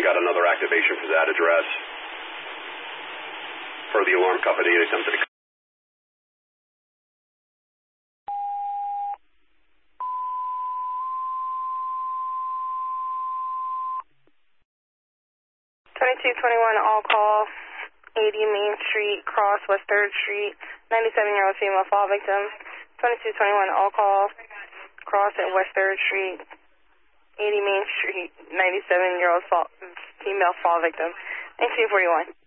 got another activation for that address. For the alarm company to come to the... 2221 all call, 80 Main Street, cross West 3rd Street, 97-year-old female fall victim. 2221 all call, cross at West 3rd Street, 80 Main Street, 97-year-old female fall victim. 1941.